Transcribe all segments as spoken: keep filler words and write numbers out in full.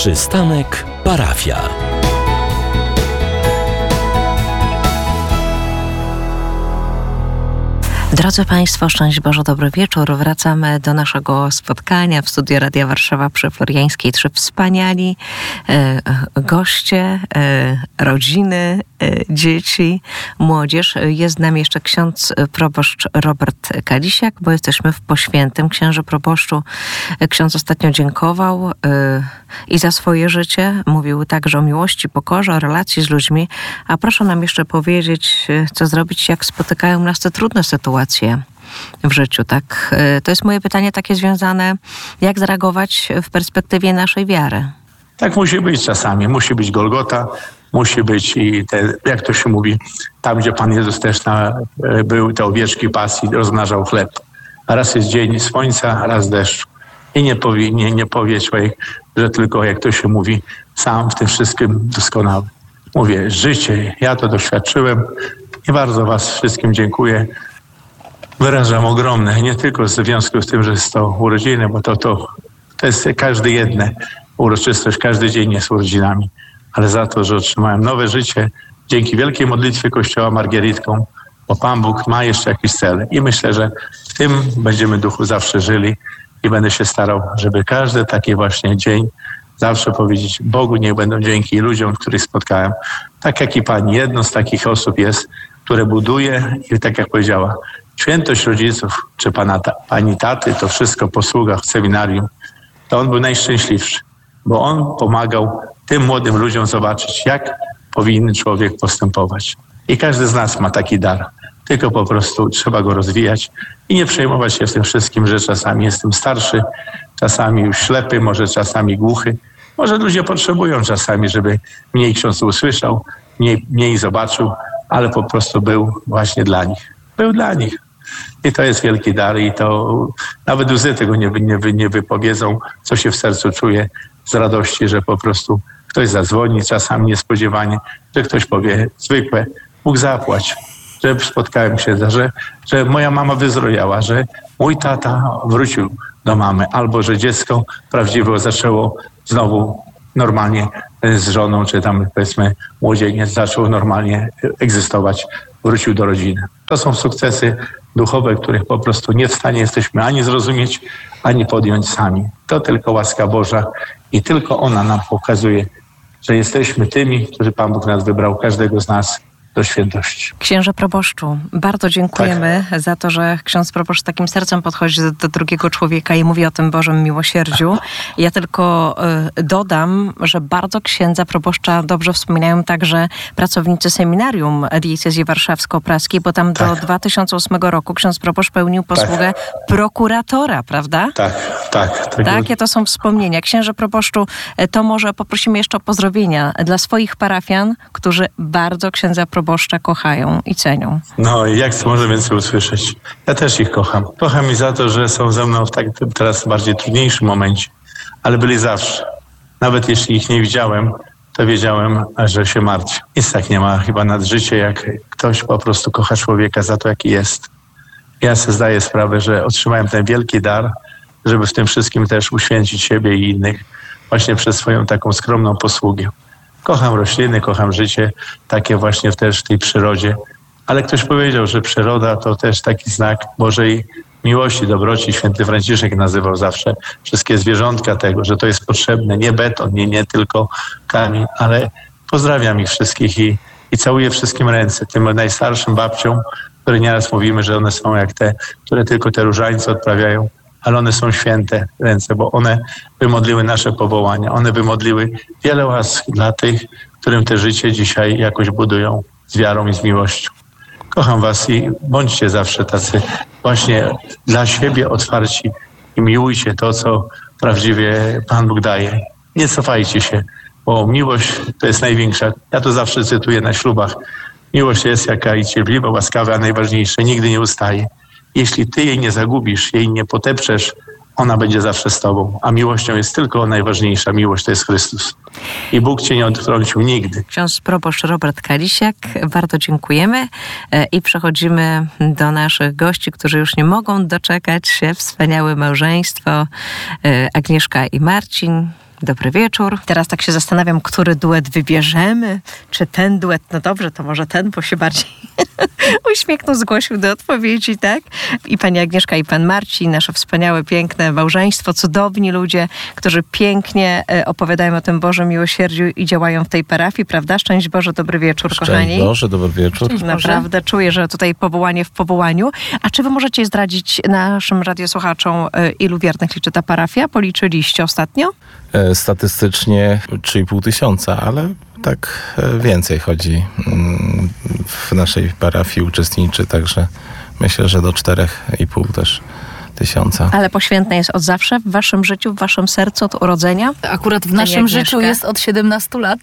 Przystanek Parafia. Drodzy Państwo, szczęść Boże, dobry wieczór. Wracamy do naszego spotkania w studiu Radia Warszawa przy Floriańskiej. Trzy wspaniali e, goście, e, rodziny, e, dzieci, młodzież. Jest z nami jeszcze ksiądz proboszcz Robert Kalisiak, bo jesteśmy w Poświętym. Księże proboszczu, ksiądz ostatnio dziękował e, i za swoje życie. Mówił także o miłości, pokorze, o relacji z ludźmi. A proszę nam jeszcze powiedzieć, co zrobić, jak spotykają nas te trudne sytuacje w życiu, tak? To jest moje pytanie takie związane, jak zareagować w perspektywie naszej wiary. Tak musi być czasami. Musi być Golgota, musi być i te, jak to się mówi, tam gdzie Pan Jezus też na, był, te owieczki pasji, rozmnażał chleb. A raz jest dzień słońca, raz deszcz. I nie powie, nie, nie powie człowiek, że tylko, jak to się mówi, sam w tym wszystkim doskonały. Mówię, życie, ja to doświadczyłem i bardzo Was wszystkim dziękuję. Wyrażam ogromne, nie tylko w związku z tym, że jest to urodziny, bo to, to, to jest każdy jedne uroczystość, każdy dzień jest urodzinami, ale za to, że otrzymałem nowe życie dzięki wielkiej modlitwie Kościoła Margieritką, bo Pan Bóg ma jeszcze jakiś cel i myślę, że w tym będziemy duchu zawsze żyli i będę się starał, żeby każdy taki właśnie dzień zawsze powiedzieć Bogu niech będą dzięki ludziom, których spotkałem. Tak jak i Pani, jedno z takich osób jest, które buduje i tak jak powiedziała, świętość rodziców, czy pana, pani taty, to wszystko po sługach w seminarium, to on był najszczęśliwszy, bo on pomagał tym młodym ludziom zobaczyć, jak powinien człowiek postępować. I każdy z nas ma taki dar, tylko po prostu trzeba go rozwijać i nie przejmować się w tym wszystkim, że czasami jestem starszy, czasami już ślepy, może czasami głuchy. Może ludzie potrzebują czasami, żeby mniej ksiądz usłyszał, mniej, mniej zobaczył, ale po prostu był właśnie dla nich. Był dla nich. I to jest wielki dar i to nawet łzy tego nie, nie, nie wypowiedzą, co się w sercu czuje z radości, że po prostu ktoś zadzwoni, czasami niespodziewanie, że ktoś powie zwykłe, Bóg zapłać, że spotkałem się, że, że moja mama wyzdrowiała, że mój tata wrócił do mamy, albo że dziecko prawdziwe zaczęło znowu normalnie z żoną, czy tam powiedzmy młodzieniec zaczął normalnie egzystować, wrócił do rodziny. To są sukcesy duchowe, których po prostu nie w stanie jesteśmy ani zrozumieć, ani podjąć sami. To tylko łaska Boża i tylko ona nam pokazuje, że jesteśmy tymi, którzy Pan Bóg nas wybrał, każdego z nas do świętości. Księże proboszczu, bardzo dziękujemy tak. za to, że ksiądz proboszcz takim sercem podchodzi do, do drugiego człowieka i mówi o tym Bożym miłosierdziu. Ja tylko y, dodam, że bardzo księdza proboszcza dobrze wspominają także pracownicy seminarium diecezji warszawsko-praskiej, bo tam tak. do dwa tysiące ósmego roku ksiądz proboszcz pełnił posługę tak. prokuratora, prawda? Tak, tak. tak Takie to są wspomnienia. Księże proboszczu, to może poprosimy jeszcze o pozdrowienia dla swoich parafian, którzy bardzo księdza proboszcza proboszcza kochają i cenią. No i jak może więcej usłyszeć? Ja też ich kocham. Kocham ich za to, że są ze mną w tak teraz bardziej trudniejszym momencie, ale byli zawsze. Nawet jeśli ich nie widziałem, to wiedziałem, że się martwię. Nic tak nie ma chyba nad życie, jak ktoś po prostu kocha człowieka za to, jaki jest. Ja sobie zdaję sprawę, że otrzymałem ten wielki dar, żeby w tym wszystkim też uświęcić siebie i innych właśnie przez swoją taką skromną posługę. Kocham rośliny, kocham życie, takie właśnie też w tej przyrodzie. Ale ktoś powiedział, że przyroda to też taki znak Bożej miłości, dobroci. Święty Franciszek nazywał zawsze wszystkie zwierzątka tego, że to jest potrzebne. Nie beton, nie, nie tylko kamień, ale pozdrawiam ich wszystkich i, i całuję wszystkim ręce. Tym najstarszym babciom, które nieraz mówimy, że one są jak te, które tylko te różańce odprawiają, ale one są święte ręce, bo one wymodliły nasze powołania. One wymodliły wiele łask dla tych, którym te życie dzisiaj jakoś budują z wiarą i z miłością. Kocham was i bądźcie zawsze tacy właśnie dla siebie otwarci i miłujcie to, co prawdziwie Pan Bóg daje. Nie cofajcie się, bo miłość to jest największa. Ja to zawsze cytuję na ślubach. Miłość jest jaka i cierpliwa, łaskawa, a najważniejsze, nigdy nie ustaje. Jeśli ty jej nie zagubisz, jej nie potepczesz, ona będzie zawsze z tobą. A miłością jest tylko najważniejsza. Miłość to jest Chrystus. I Bóg cię nie odtrącił nigdy. Ksiądz proboszcz Robert Kalisiak, bardzo dziękujemy. I przechodzimy do naszych gości, którzy już nie mogą doczekać się. Wspaniałe małżeństwo Agnieszka i Marcin. dobry wieczór. Teraz tak się zastanawiam, który duet wybierzemy. Czy ten duet, no dobrze, to może ten, bo się bardziej uśmiechnął, zgłosił do odpowiedzi, tak? I pani Agnieszka i pan Marcin, nasze wspaniałe, piękne małżeństwo, cudowni ludzie, którzy pięknie opowiadają o tym Bożym miłosierdziu i działają w tej parafii, prawda? Szczęść Boże, dobry wieczór, Szczęść kochani. Boże, dobry wieczór. Szczęść Naprawdę Boże. Czuję, że tutaj powołanie w powołaniu. A czy wy możecie zdradzić naszym radiosłuchaczom, ilu wiernych liczy ta parafia? Policzyliście ostatnio? Statystycznie trzy i pół tysiąca, ale tak więcej chodzi. W naszej parafii uczestniczy, także myślę, że do czterech i pół też tysiąca. Ale poświętne jest od zawsze w waszym życiu, w waszym sercu, od urodzenia? Akurat w naszym życiu jest od siedemnastu lat,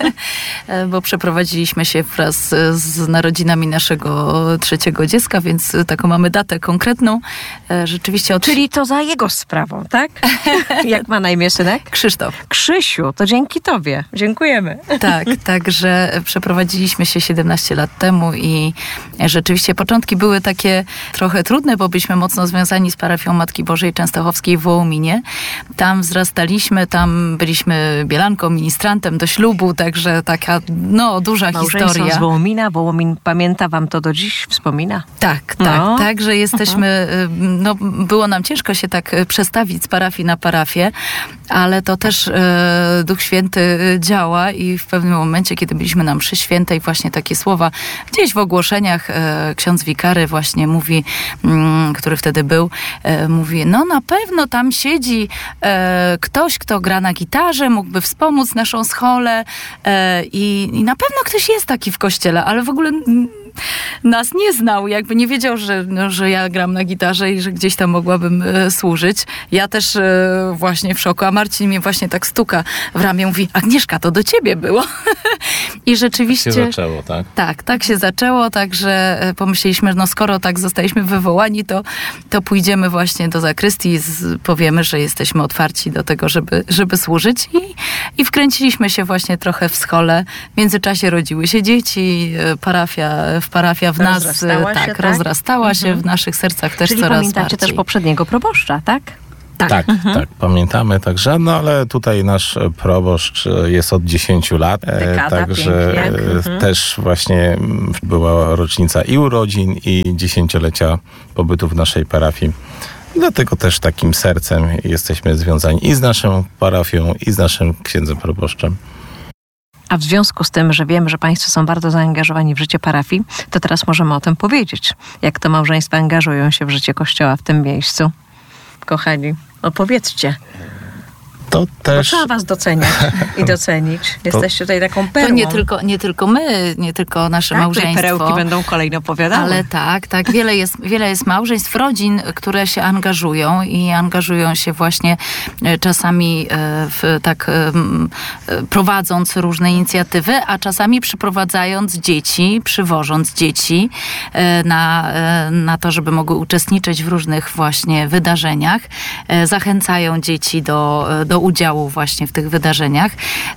bo przeprowadziliśmy się wraz z narodzinami naszego trzeciego dziecka, więc taką mamy datę konkretną. Rzeczywiście od... Czyli to za jego sprawą, tak? Jak ma na imię synek? Krzysztof. Krzysiu, to dzięki tobie. Dziękujemy. Tak, także przeprowadziliśmy się siedemnaście lat temu i rzeczywiście początki były takie trochę trudne, bo byliśmy mocno związani z parafią Matki Bożej Częstochowskiej w Wołominie. Tam wzrastaliśmy, tam byliśmy bielanką, ministrantem do ślubu, także taka no duża Małżeństwo historia. z Wołomina, Wołomin pamięta wam to do dziś, wspomina? Tak, no. tak, tak, że jesteśmy, no było nam ciężko się tak przestawić z parafii na parafię, ale to też e, Duch Święty działa i w pewnym momencie, kiedy byliśmy na mszy świętej, właśnie takie słowa gdzieś w ogłoszeniach e, ksiądz wikary właśnie mówi, m, który wtedy był, e, mówi, no na pewno tam siedzi e, ktoś, kto gra na gitarze, mógłby wspomóc naszą scholę e, i, i na pewno ktoś jest taki w kościele, ale w ogóle m, nas nie znał, jakby nie wiedział, że, no, że ja gram na gitarze i że gdzieś tam mogłabym e, służyć. Ja też e, właśnie w szoku, a Marcin mnie właśnie tak stuka w ramię, mówi, Agnieszka, to do ciebie było. I rzeczywiście... Tak się zaczęło, tak? Tak, tak się zaczęło, także pomyśleliśmy, no skoro tak zostaliśmy wywołani, to, to pójdziemy właśnie do zakrystii i z, powiemy, że jesteśmy otwarci do tego, żeby, żeby służyć i, i wkręciliśmy się właśnie trochę w scholę. W międzyczasie rodziły się dzieci, parafia w parafia w nas rozrastała tak, się, tak? rozrastała Mhm. się w naszych sercach też Czyli coraz pamiętacie bardziej. też poprzedniego proboszcza, tak? Tak, Tak, Mhm. tak, pamiętamy także, no ale tutaj nasz proboszcz jest od dziesięciu lat, Dekada, także pięknie. Mhm. też właśnie była rocznica i urodzin, i dziesięciolecia pobytu w naszej parafii. Dlatego też takim sercem jesteśmy związani i z naszą parafią, i z naszym księdzem proboszczem. A w związku z tym, że wiemy, że państwo są bardzo zaangażowani w życie parafii, to teraz możemy o tym powiedzieć. Jak to małżeństwa angażują się w życie Kościoła w tym miejscu. Kochani, opowiedzcie. To Bo też... trzeba was doceniać i docenić. Jesteście tutaj taką perłą. To nie tylko, nie tylko my, nie tylko nasze tak, małżeństwo. perełki będą kolejno opowiadały. Ale tak, tak. Wiele jest, wiele jest małżeństw, rodzin, które się angażują i angażują się właśnie czasami w, tak prowadząc różne inicjatywy, a czasami przyprowadzając dzieci, przywożąc dzieci na, na to, żeby mogły uczestniczyć w różnych właśnie wydarzeniach. Zachęcają dzieci do, do udziału właśnie w tych wydarzeniach.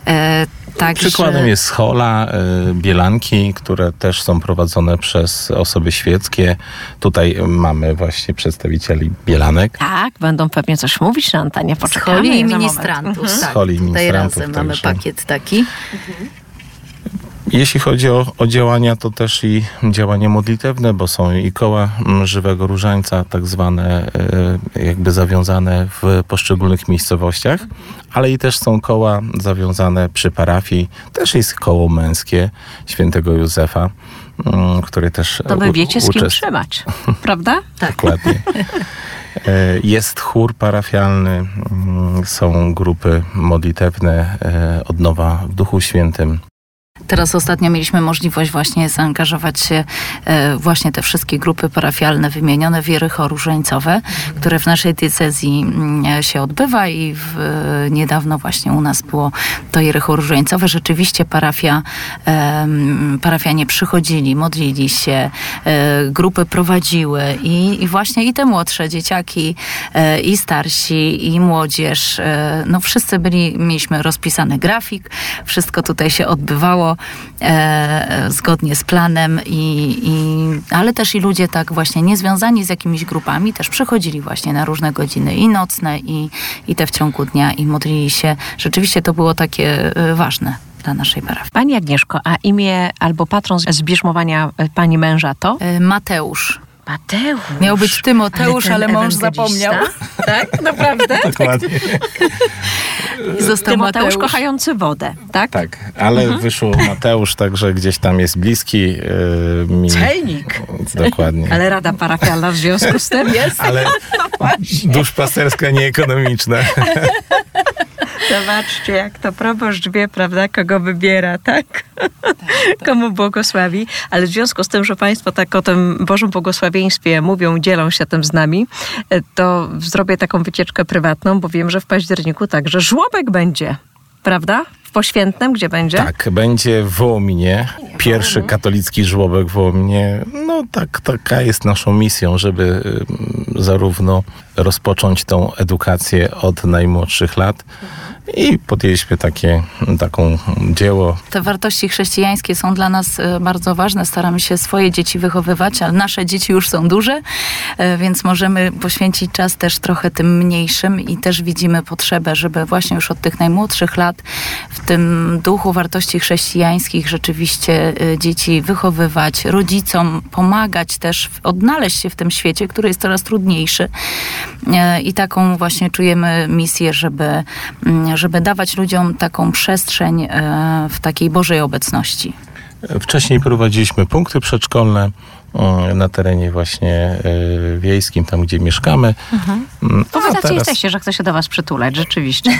Tak, Przykładem że... jest schola, y, bielanki, które też są prowadzone przez osoby świeckie. Tutaj mamy właśnie przedstawicieli bielanek. Tak, będą pewnie coś mówić na antenie. Poczekamy Scholi i za ministrantów. moment. Tak. Scholi i Tutaj ministrantów, razem mamy także. pakiet taki. Jeśli chodzi o, o działania, to też i działania modlitewne, bo są i koła Żywego Różańca, tak zwane, y, jakby zawiązane w poszczególnych miejscowościach, ale i też są koła zawiązane przy parafii. Też jest koło męskie Świętego Józefa, y, które też... To wy u- wiecie, z kim uczest- trzymać, prawda? Tak. Dokładnie. E, Jest chór parafialny, mm, są grupy modlitewne, e, odnowa w Duchu Świętym. Teraz ostatnio mieliśmy możliwość właśnie zaangażować się e, właśnie te wszystkie grupy parafialne wymienione w Jericho Różańcowe, które w naszej diecezji mm, się odbywa i w, e, niedawno właśnie u nas było to Jericho Różańcowe. Rzeczywiście parafia, e, parafianie przychodzili, modlili się, e, grupy prowadziły i, i właśnie i te młodsze dzieciaki, e, i starsi, i młodzież. E, no wszyscy byli, mieliśmy rozpisany grafik, wszystko tutaj się odbywało. wszystko e, zgodnie z planem, i, i, ale też i ludzie tak właśnie niezwiązani z jakimiś grupami też przychodzili właśnie na różne godziny i nocne, i, i te w ciągu dnia, i modlili się. Rzeczywiście to było takie e, ważne dla naszej parafii. Pani Agnieszko, a imię albo patron zbierzmowania pani męża to? E, Mateusz. Mateusz. Miał być Tymoteusz, ale, ale mąż zapomniał. Tak? Naprawdę? Dokładnie. I został Tymoteusz Mateusz. kochający wodę, tak? Tak, ale mhm. wyszło Mateusz, także gdzieś tam jest bliski yy, mi. Celnik. Dokładnie. Ale rada parafialna w związku z tym jest. Ale duszpasterska, nieekonomiczna. Zobaczcie, jak to proboszcz wie, prawda, kogo wybiera, tak? tak, tak. Komu błogosławi. Ale w związku z tym, że Państwo tak o tym Bożym błogosławieństwie mówią, dzielą się tym z nami, to zrobię taką wycieczkę prywatną, bo wiem, że w październiku także żłobek będzie, prawda? W Poświętnym, gdzie będzie? Tak, będzie w Wołominie. Pierwszy katolicki żłobek w Wołominie. No tak, taka jest naszą misją, żeby zarówno rozpocząć tą edukację od najmłodszych lat, i podjęliśmy takie, taką dzieło. Te wartości chrześcijańskie są dla nas bardzo ważne. Staramy się swoje dzieci wychowywać, ale nasze dzieci już są duże, więc możemy poświęcić czas też trochę tym mniejszym, i też widzimy potrzebę, żeby właśnie już od tych najmłodszych lat w tym duchu wartości chrześcijańskich rzeczywiście dzieci wychowywać, rodzicom pomagać też odnaleźć się w tym świecie, który jest coraz trudniejszy. I taką właśnie czujemy misję, żeby żeby dawać ludziom taką przestrzeń w takiej Bożej obecności. Wcześniej prowadziliśmy punkty przedszkolne na terenie właśnie wiejskim, tam gdzie mieszkamy. Mhm. To wy tacy teraz... jesteście, że chce się do was przytulać, rzeczywiście.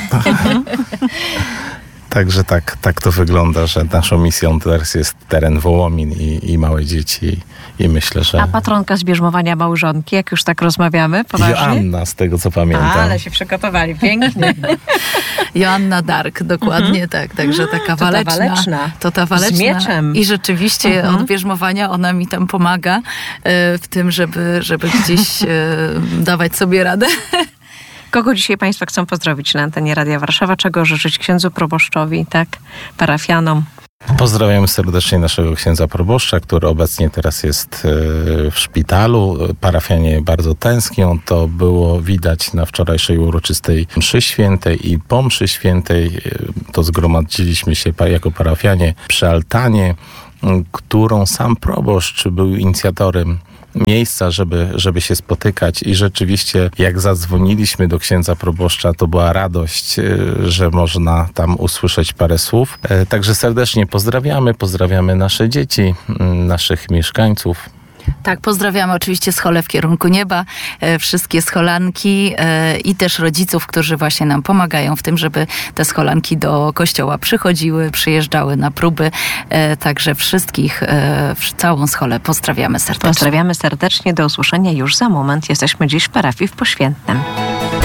Także tak, tak to wygląda, że naszą misją teraz jest teren Wołomin i, i małe dzieci. I myślę, że... A patronka zbierzmowania małżonki, jak już tak rozmawiamy, poważnie? Joanna, z tego co pamiętam. A, ale się przygotowali, pięknie. Joanna Dark, dokładnie, mhm. tak. Także taka to waleczna. Ta waleczna. To ta waleczna. Z mieczem. I rzeczywiście mhm. od bierzmowania ona mi tam pomaga e, w tym, żeby, żeby gdzieś e, dawać sobie radę. Kogo dzisiaj Państwo chcą pozdrowić na antenie Radia Warszawa? Czego życzyć księdzu proboszczowi, tak? Parafianom? Pozdrawiam serdecznie naszego księdza proboszcza, który obecnie teraz jest w szpitalu. Parafianie bardzo tęsknią. To było widać na wczorajszej uroczystej mszy świętej, i po mszy świętej to zgromadziliśmy się jako parafianie przy altanie, którą sam proboszcz był inicjatorem miejsca, żeby, żeby się spotykać, i rzeczywiście jak zadzwoniliśmy do księdza proboszcza, to była radość, że można tam usłyszeć parę słów. Także serdecznie pozdrawiamy, pozdrawiamy nasze dzieci, naszych mieszkańców. Tak, pozdrawiamy oczywiście Scholę w kierunku nieba, e, wszystkie scholanki e, i też rodziców, którzy właśnie nam pomagają w tym, żeby te scholanki do kościoła przychodziły, przyjeżdżały na próby. E, także wszystkich, e, całą Scholę pozdrawiamy serdecznie. Pozdrawiamy serdecznie, do usłyszenia już za moment. Jesteśmy dziś w parafii w Poświętnym.